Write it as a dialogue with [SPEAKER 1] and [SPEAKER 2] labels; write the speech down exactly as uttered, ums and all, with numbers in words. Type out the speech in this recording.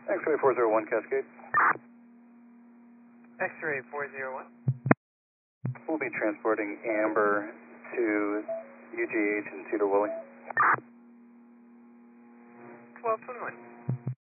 [SPEAKER 1] X-ray four zero one Cascade.
[SPEAKER 2] X-ray four zero one.
[SPEAKER 1] We'll be transporting Amber to U G H in Cedar Woolley.
[SPEAKER 2] twelve twenty-one.